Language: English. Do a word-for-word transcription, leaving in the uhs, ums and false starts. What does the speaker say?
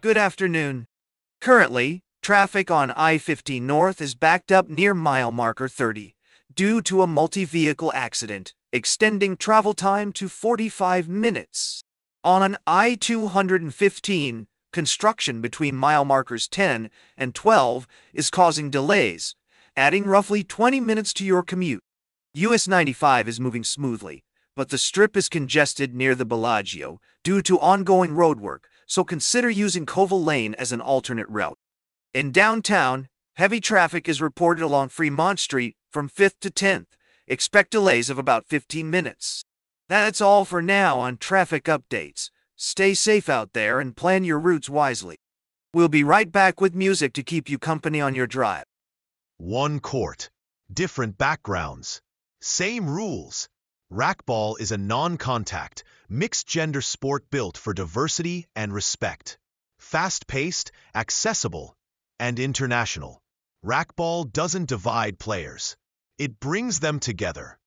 Good afternoon. Currently, traffic on I fifteen North is backed up near mile marker thirty due to a multi-vehicle accident, extending travel time to forty-five minutes. On an I two fifteen, construction between mile markers ten and twelve is causing delays, adding roughly twenty minutes to your commute. U S ninety-five is moving smoothly, but the strip is congested near the Bellagio due to ongoing roadwork, so consider using Koval Lane as an alternate route. In downtown, heavy traffic is reported along Fremont Street from fifth to tenth. Expect delays of about fifteen minutes. That's all for now on traffic updates. Stay safe out there and plan your routes wisely. We'll be right back with music to keep you company on your drive. One court, different backgrounds, same rules. Racquetball is a non-contact, mixed-gender sport built for diversity and respect. Fast-paced, accessible, and international. Racquetball doesn't divide players. It brings them together.